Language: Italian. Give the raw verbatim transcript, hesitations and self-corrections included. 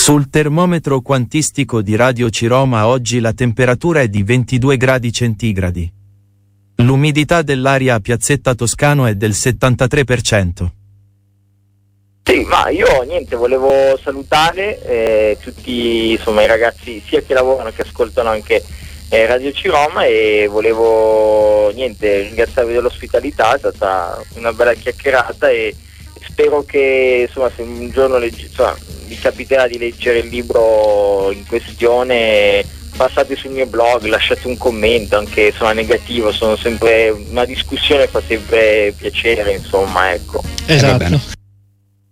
Sul termometro quantistico di Radio Ciroma oggi la temperatura è di ventidue gradi centigradi. L'umidità dell'aria a Piazzetta Toscano è del settantatré per cento. Sì, ma io niente, volevo salutare eh, tutti insomma i ragazzi sia che lavorano che ascoltano anche eh, Radio Ciroma, e volevo niente ringraziarvi dell'ospitalità. È stata una bella chiacchierata e spero che insomma se un giorno legge, insomma, vi capiterà di leggere il libro in questione, passate sul mio blog, lasciate un commento anche insomma negativo, sono sempre una discussione, fa sempre piacere, insomma, ecco. Esatto.